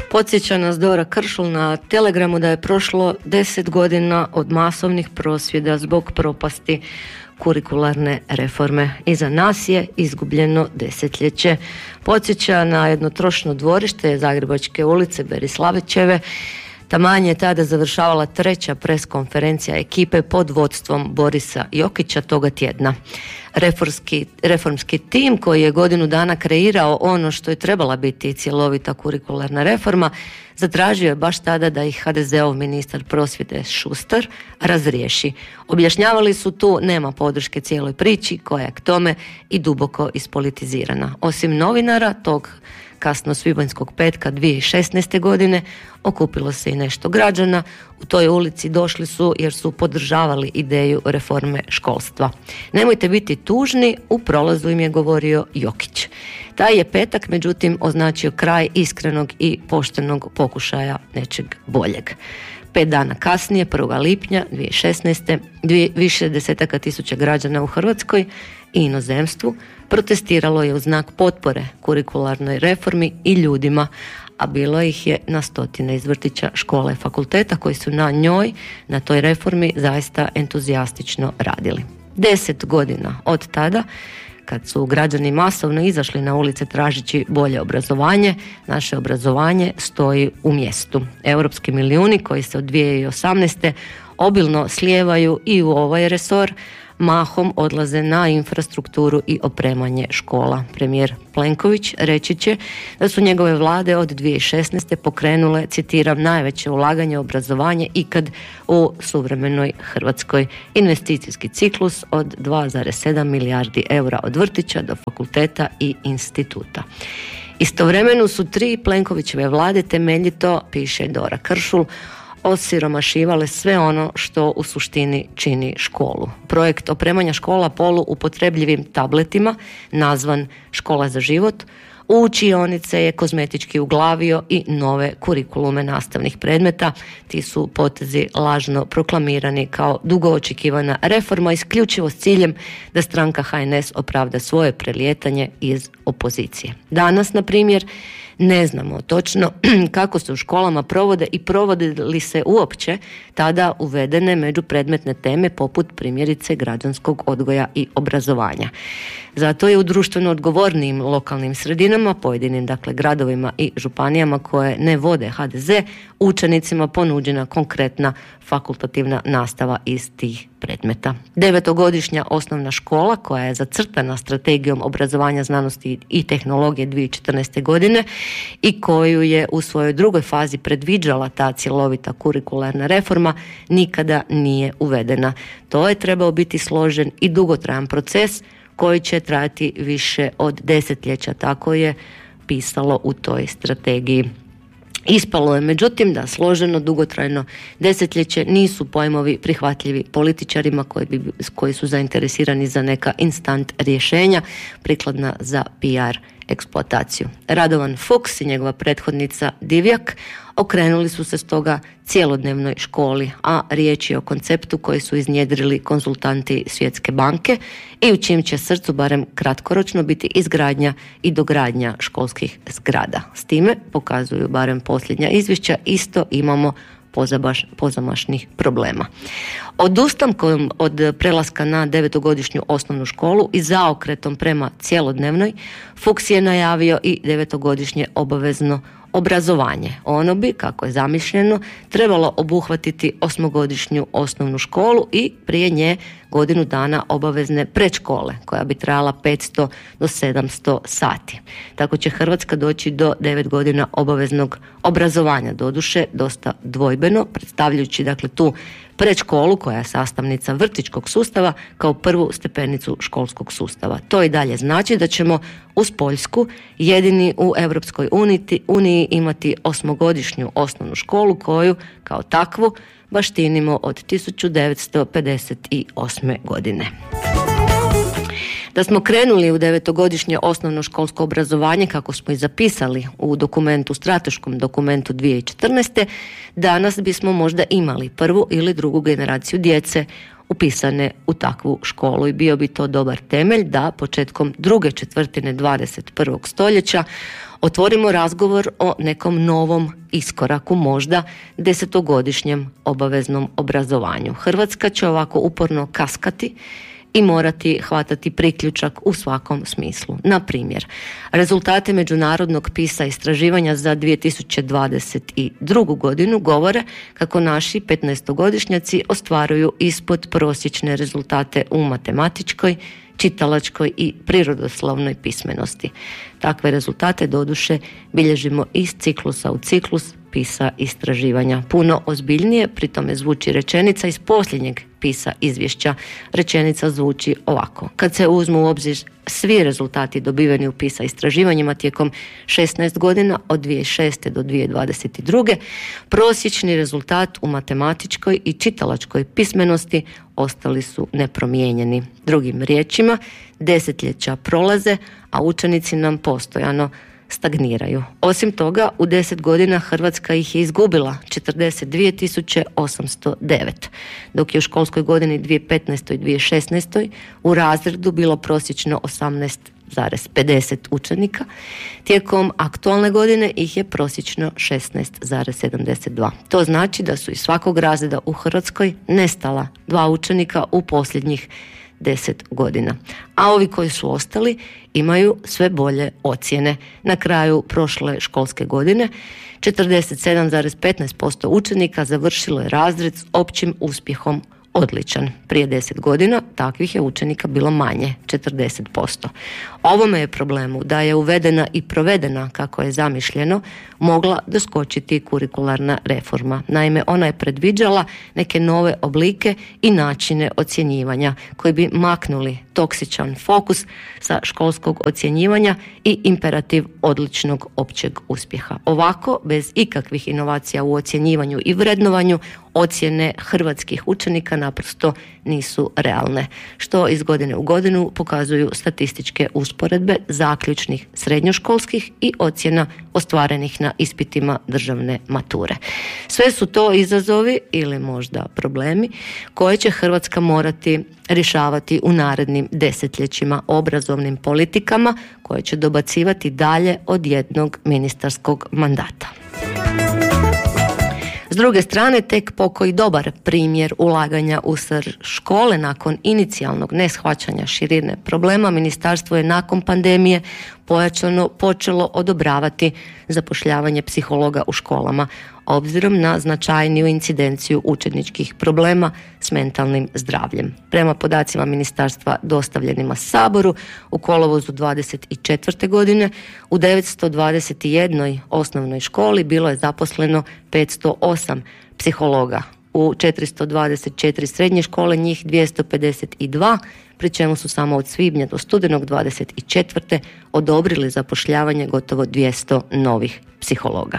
Podsjeća nas Dora Kršul na Telegramu da je prošlo 10 godina od masovnih prosvjeda zbog propasti kurikularne reforme. Iza nas je izgubljeno desetljeće. Podsjeća na jedno trošno dvorište Zagrebačke ulice Berislavićeve. Taman je tada završavala treća preskonferencija ekipe pod vodstvom Borisa Jokića toga tjedna. Reformski tim koji je godinu dana kreirao ono što je trebala biti cjelovita kurikularna reforma, zatražio je baš tada da ih HDZ-ov ministar prosvjete Šustar razriješi. Objašnjavali su tu nema podrške cijeloj priči koja je k tome i duboko ispolitizirana. Osim novinara tog kasno svibanjskog petka 2016. godine okupilo se i nešto građana. U toj ulici došli su jer su podržavali ideju reforme školstva. Nemojte biti tužni, u prolazu im je govorio Jokić. Taj je petak, međutim, označio kraj iskrenog i poštenog pokušaja nečeg boljeg. 5 dana kasnije, 1. lipnja 2016. više desetaka tisuća građana u Hrvatskoj i inozemstvu protestiralo je u znak potpore kurikularnoj reformi i ljudima, a bilo ih je na stotine iz vrtića, škola i fakulteta koji su na toj reformi zaista entuzijastično radili. 10 godina od tada, kad su građani masovno izašli na ulice tražeći bolje obrazovanje, naše obrazovanje stoji u mjestu. Europski milijuni koji se od 2018. obilno slijevaju i u ovaj resor, mahom odlaze na infrastrukturu i opremanje škola. Premijer Plenković reći će da su njegove vlade od 2016. pokrenule, citiram, najveće ulaganje u obrazovanje ikad u suvremenoj Hrvatskoj. Investicijski ciklus od 2,7 milijardi eura od vrtića do fakulteta i instituta. Istovremeno su 3 Plenkovićeve vlade temeljito, piše Dora Kršul, osiromašivale sve ono što u suštini čini školu. Projekt opremanja škola polu upotrebljivim tabletima, nazvan Škola za život, u učionice je kozmetički uglavio i nove kurikulume nastavnih predmeta. Ti su potezi lažno proklamirani kao dugo očekivana reforma isključivo s ciljem da stranka HNS opravda svoje prelijetanje iz opozicije. Danas, na primjer, ne znamo točno kako se u školama provode i provode li se uopće tada uvedene međupredmetne teme poput primjerice građanskog odgoja i obrazovanja. Zato je u društveno odgovornijim lokalnim sredinama, pojedinim gradovima i županijama koje ne vode HDZ, učenicima ponuđena konkretna fakultativna nastava iz tih predmeta. 9-godišnja osnovna škola koja je zacrtana strategijom obrazovanja, znanosti i tehnologije 2014. godine i koju je u svojoj drugoj fazi predviđala ta cjelovita kurikularna reforma, nikada nije uvedena. To je trebao biti složen i dugotrajan proces koji će trajati više od desetljeća, tako je pisalo u toj strategiji. Ispalo je, međutim, da složeno dugotrajno desetljeće nisu pojmovi prihvatljivi političarima koji su zainteresirani za neka instant rješenja prikladna za PR eksploataciju. Radovan Fuchs i njegova prethodnica Divjak okrenuli su se stoga cjelodnevnoj školi, a riječ je o konceptu koji su iznjedrili konzultanti Svjetske banke i u čijem će srcu barem kratkoročno biti izgradnja i dogradnja školskih zgrada. S time, pokazuju barem posljednja izvješća, isto imamo pozamašnih problema. Odustankom od prelaska na 9-godišnju osnovnu školu i zaokretom prema cjelodnevnoj, Fuchs je najavio i 9-godišnje obavezno obrazovanje. Ono bi, kako je zamišljeno, trebalo obuhvatiti 8-godišnju osnovnu školu i prije nje godinu dana obavezne predškole, koja bi trajala 500 do 700 sati. Tako će Hrvatska doći do 9 godina obaveznog obrazovanja, doduše dosta dvojbeno, predstavljajući tu predškolu koja je sastavnica vrtićkog sustava kao prvu stepenicu školskog sustava. To i dalje znači da ćemo uz Poljsku jedini u Europskoj uniji imati 8-godišnju osnovnu školu koju kao takvu baštinimo od 1958. godine. Da smo krenuli u 9-godišnje osnovnoškolsko obrazovanje, kako smo i zapisali u strateškom dokumentu 2014. danas bismo možda imali prvu ili drugu generaciju djece upisane u takvu školu i bio bi to dobar temelj da početkom druge četvrtine 21. stoljeća otvorimo razgovor o nekom novom iskoraku, možda 10-godišnjem obaveznom obrazovanju. Hrvatska će ovako uporno kaskati i morati hvatati priključak u svakom smislu. Na primjer, rezultate međunarodnog PISA istraživanja za 2022. godinu govore kako naši 15-godišnjaci ostvaruju ispod prosječne rezultate u matematičkoj, čitalačkoj i prirodoslovnoj pismenosti. Takve rezultate doduše bilježimo iz ciklusa u ciklus PISA istraživanja. Puno ozbiljnije pri tome zvuči rečenica iz posljednjeg PISA izvješća. Rečenica zvuči ovako: kad se uzmu u obzir svi rezultati dobiveni u PISA istraživanjima tijekom 16 godina od 2006. do 2022. prosječni rezultat u matematičkoj i čitalačkoj pismenosti ostali su nepromijenjeni. Drugim riječima, desetljeća prolaze, a učenici nam postojano stagniraju. Osim toga, u 10 godina Hrvatska ih je izgubila 42.809, dok je u školskoj godini 2015. i 2016. u razredu bilo prosječno 18,50 učenika. Tijekom aktualne godine ih je prosječno 16,72. To znači da su iz svakog razreda u Hrvatskoj nestala 2 učenika u posljednjih 10 godina. A ovi koji su ostali imaju sve bolje ocjene. Na kraju prošle školske godine 47,15% učenika završilo je razred s općim uspjehom odličan. Prije 10 godina takvih je učenika bilo manje, 40%. Ovome je problemu da je uvedena i provedena kako je zamišljeno mogla doskočiti kurikularna reforma. Naime, ona je predviđala neke nove oblike i načine ocjenjivanja koji bi maknuli toksičan fokus sa školskog ocjenjivanja i imperativ odličnog općeg uspjeha. Ovako, bez ikakvih inovacija u ocjenjivanju i vrednovanju, ocjene hrvatskih učenika naprosto nisu realne, što iz godine u godinu pokazuju statističke usporedbe zaključnih srednjoškolskih i ocjena ostvarenih na ispitima državne mature. Sve su to izazovi ili možda problemi koje će Hrvatska morati rješavati u narednim desetljećima obrazovnim politikama koje će dobacivati dalje od jednog ministarskog mandata. S druge strane, tek pokoji dobar primjer ulaganja u srž škole nakon inicijalnog neshvaćanja širine problema, ministarstvo je nakon pandemije pojačano počelo odobravati zapošljavanje psihologa u školama, obzirom na značajniju incidenciju učeničkih problema s mentalnim zdravljem. Prema podacima ministarstva dostavljenima Saboru, u kolovozu 24. godine u 921 osnovnoj školi bilo je zaposleno 508 psihologa. U 424 srednje škole njih 252, pri čemu su samo od svibnja do studenog 24. odobrili zapošljavanje gotovo 200 novih psihologa.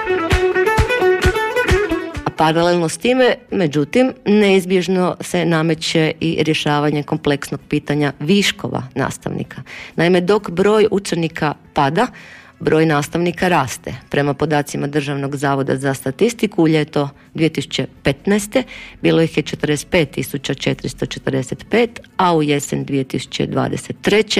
Paralelno s time, međutim, neizbježno se nameće i rješavanje kompleksnog pitanja viškova nastavnika. Naime, dok broj učenika pada, broj nastavnika raste. Prema podacima Državnog zavoda za statistiku u ljeto 2015. bilo ih je 45.445, a u jesen 2023.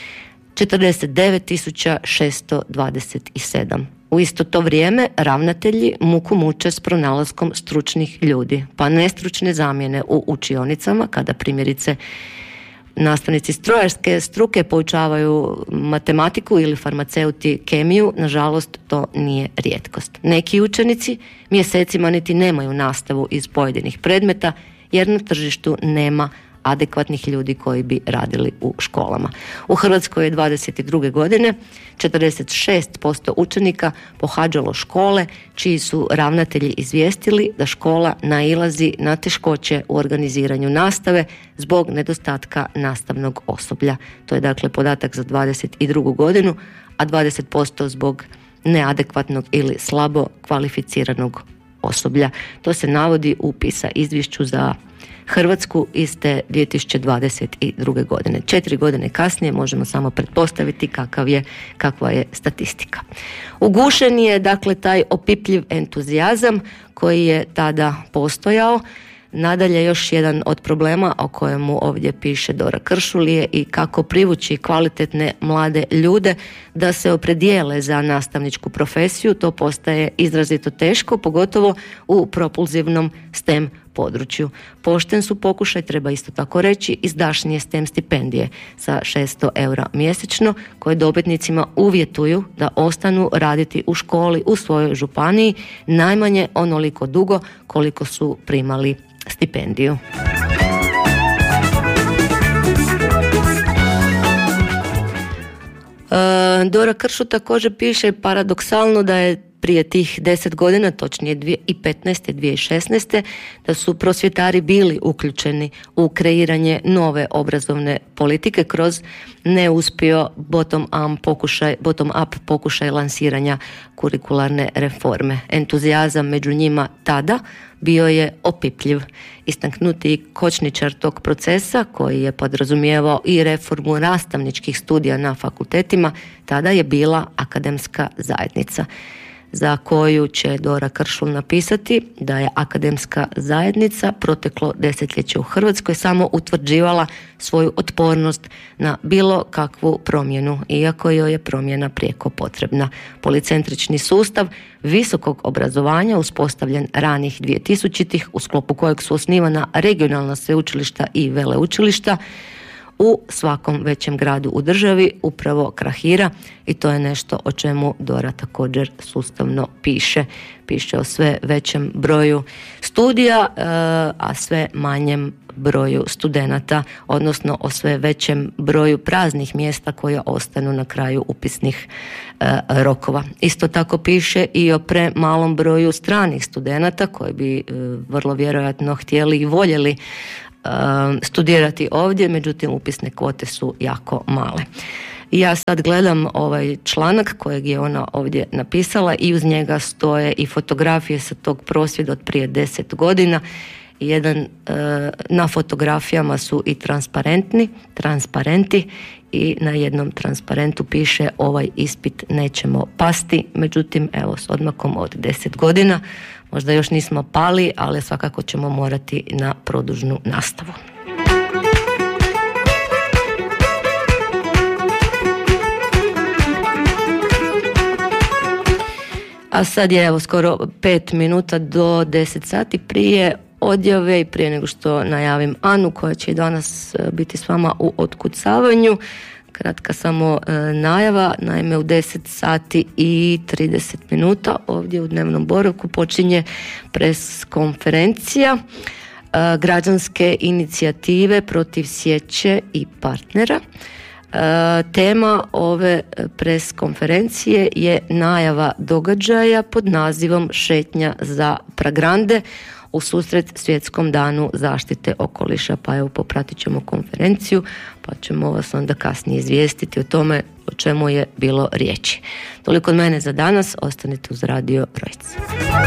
49.627. U isto to vrijeme ravnatelji muku muče s pronalaskom stručnih ljudi, pa nestručne zamjene u učionicama, kada primjerice nastavnici strojarske struke poučavaju matematiku ili farmaceuti kemiju, nažalost to nije rijetkost. Neki učenici mjesecima niti nemaju nastavu iz pojedinih predmeta jer na tržištu nema adekvatnih ljudi koji bi radili u školama. U Hrvatskoj je 22. godine 46% učenika pohađalo škole čiji su ravnatelji izvijestili da škola nailazi na teškoće u organiziranju nastave zbog nedostatka nastavnog osoblja. To je dakle podatak za 22. godinu, a 20% zbog neadekvatnog ili slabo kvalificiranog osoblja. To se navodi u PISA izvješću za Hrvatsku iz te 2022. godine. 4 godine kasnije možemo samo pretpostaviti kakva je statistika. Ugušen je dakle taj opipljiv entuzijazam koji je tada postojao. Nadalje, još jedan od problema o kojemu ovdje piše Dora Kršul je i kako privući kvalitetne mlade ljude da se opredijele za nastavničku profesiju. To postaje izrazito teško, pogotovo u propulzivnom STEM području. Pošten su pokušaj, treba isto tako reći, izdašnije STEM stipendije sa 600 eura mjesečno koje dobitnicima uvjetuju da ostanu raditi u školi u svojoj županiji najmanje onoliko dugo koliko su primali stipendiju. Dora Kršul također piše paradoksalno da je prije tih 10 godina, točnije 2015. 2016. da su prosvjetari bili uključeni u kreiranje nove obrazovne politike kroz neuspio bottom-up pokušaj lansiranja kurikularne reforme. Entuzijazam među njima tada bio je opipljiv. Istaknuti kočničar tog procesa koji je podrazumijevao i reformu nastavničkih studija na fakultetima tada je bila akademska zajednica, za koju će Dora Kršul napisati da je akademska zajednica proteklo desetljeće u Hrvatskoj samo utvrđivala svoju otpornost na bilo kakvu promjenu, iako joj je promjena prijeko potrebna. Policentrični sustav visokog obrazovanja uspostavljen ranih 2000-ih u sklopu kojeg su osnivana regionalna sveučilišta i veleučilišta u svakom većem gradu u državi upravo krahira i to je nešto o čemu Dora također sustavno piše. Piše o sve većem broju studija, a sve manjem broju studenata, odnosno o sve većem broju praznih mjesta koje ostanu na kraju upisnih rokova. Isto tako piše i o premalom broju stranih studenata koji bi vrlo vjerojatno htjeli i voljeli studirati ovdje, međutim upisne kvote su jako male. Ja sad gledam ovaj članak kojeg je ona ovdje napisala i uz njega stoje i fotografije sa tog prosvjeda od prije 10 godina. Na fotografijama su i transparenti i na jednom transparentu piše ovaj ispit nećemo pasti, međutim evo s odmakom od 10 godina možda još nismo pali, ali svakako ćemo morati na produžnu nastavu. A sad je evo skoro 5 minuta do 10 sati prije odjave i prije nego što najavim Anu koja će i danas biti s vama u otkucavanju. Kratka samo najava, naime u 10 sati i 30 minuta ovdje u dnevnom boravku počinje pres konferencija građanske inicijative protiv sječe i partnera. Tema ove pres konferencije je najava događaja pod nazivom Šetnja za Pragrande u susret Svjetskom danu zaštite okoliša. Pa evo, popratit ćemo konferenciju pa ćemo vas onda kasnije izvijestiti o tome o čemu je bilo riječi. Toliko od mene za danas, ostanite uz Radio Rojc.